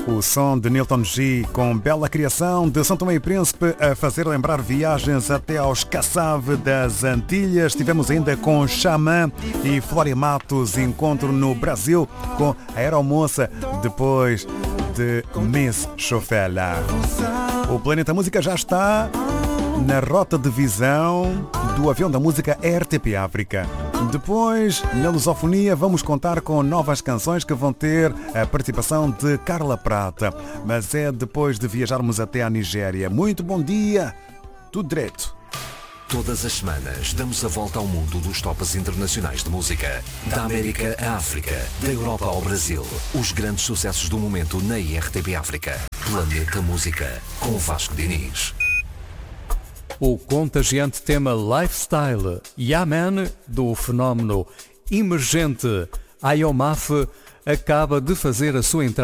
O som de Nilton G com bela criação de São Tomé e Príncipe a fazer lembrar viagens até aos Cassave das Antilhas. Tivemos ainda com Xamã e Flória Matos, encontro no Brasil com a Aeromoça, depois de Miss Chofela. O Planeta Música já está na rota de visão do avião da música RTP África. Depois, na lusofonia, vamos contar com novas canções que vão ter a participação de Carla Prata. Mas é depois de viajarmos até a Nigéria. Muito bom dia, tudo direito. Todas as semanas damos a volta ao mundo dos tops internacionais de música. Da América à África, da Europa ao Brasil. Os grandes sucessos do momento na RTP África. Planeta Música, com Vasco Diniz. O contagiante tema Lifestyle Yaman do fenómeno emergente Ayomaf acaba de fazer a sua entrada